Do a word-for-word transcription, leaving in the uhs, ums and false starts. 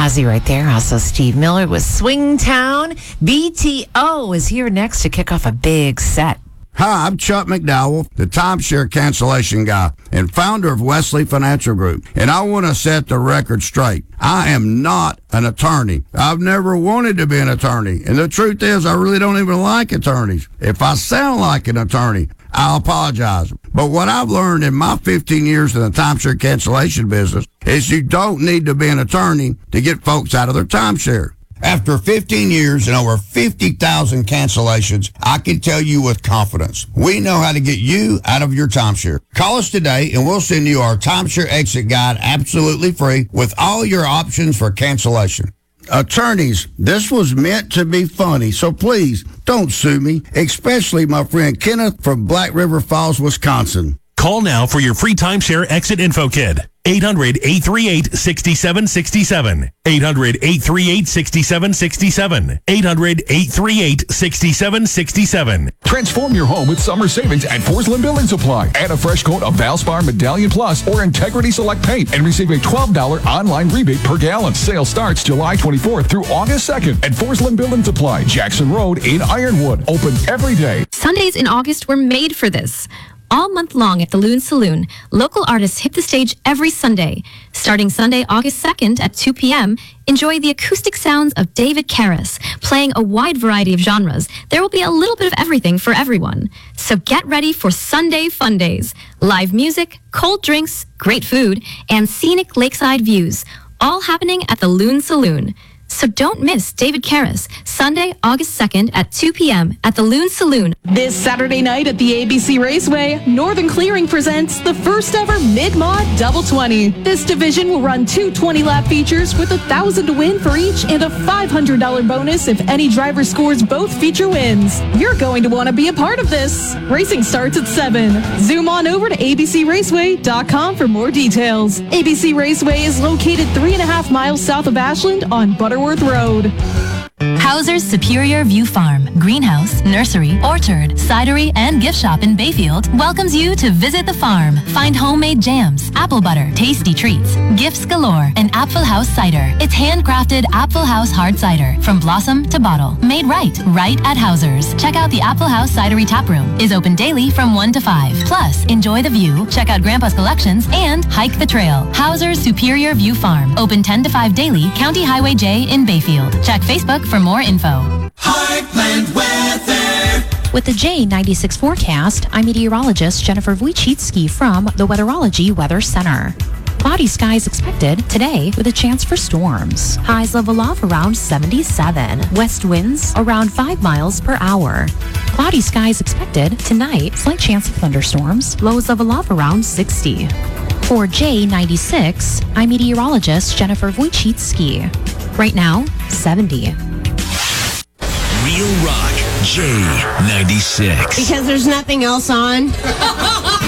Ozzy right there. Also Steve Miller with Swingtown. B T O is here next to kick off a big set. Hi, I'm Chuck McDowell, the timeshare cancellation guy and founder of Wesley Financial Group. And I want to set the record straight. I am not an attorney. I've never wanted to be an attorney. And the truth is, I really don't even like attorneys. If I sound like an attorney, I'll apologize. But what I've learned in my fifteen years in the timeshare cancellation business is you don't need to be an attorney to get folks out of their timeshare. After fifteen years and over fifty thousand cancellations, I can tell you with confidence, we know how to get you out of your timeshare. Call us today and we'll send you our timeshare exit guide absolutely free with all your options for cancellation. Attorneys, this was meant to be funny, so please don't sue me, especially my friend Kenneth from Black River Falls, Wisconsin. Call now for your free timeshare exit info kit. eight hundred, eight three eight, six seven six seven. eight hundred, eight three eight, six seven six seven. eight hundred, eight three eight, six seven six seven. Transform your home with summer savings at Forsland Building Supply. Add a fresh coat of Valspar Medallion Plus or Integrity Select paint and receive a twelve dollars online rebate per gallon. Sale starts July twenty-fourth through August second at Forsland Building Supply, Jackson Road in Ironwood. Open every day. Sundays in August were made for this. All month long at the Loon Saloon, local artists hit the stage every Sunday. Starting Sunday, August second at two p.m., enjoy the acoustic sounds of David Karras, playing a wide variety of genres. There will be a little bit of everything for everyone. So get ready for Sunday Fun Days. Live music, cold drinks, great food, and scenic lakeside views, all happening at the Loon Saloon. So don't miss David Karras, Sunday, August second at two p.m. at the Loon Saloon. This Saturday night at the A B C Raceway, Northern Clearing presents the first ever Mid-Mod Double twenty. This division will run two twenty-lap features with one thousand dollars to win for each and a five hundred dollars bonus if any driver scores both feature wins. You're going to want to be a part of this. Racing starts at seven. Zoom on over to a b c raceway dot com for more details. A B C Raceway is located three and a half miles south of Ashland on Butterworth Road. Hauser's Superior View Farm, greenhouse, nursery, orchard, cidery, and gift shop in Bayfield welcomes you to visit the farm. Find homemade jams, apple butter, tasty treats, gifts galore, and Apfel House cider. It's handcrafted Apfel House hard cider from blossom to bottle. Made right, right at Hauser's. Check out the Apfel House Cidery Tap Room. Is open daily from one to five. Plus, enjoy the view, check out Grandpa's collections, and hike the trail. Hauser's Superior View Farm. Open ten to five daily, County Highway J in Bayfield. Check Facebook for more info. Heartland Weather. With the J ninety-six forecast, I'm meteorologist Jennifer Wojcicki from the Weatherology Weather Center. Cloudy skies expected today with a chance for storms. Highs level off around seventy-seven. West winds around five miles per hour. Cloudy skies expected tonight. Slight chance of thunderstorms. Lows level off around sixty. For J ninety-six, I'm meteorologist Jennifer Wojcicki. Right now, seventy. Real Rock J ninety-six. Because there's nothing else on.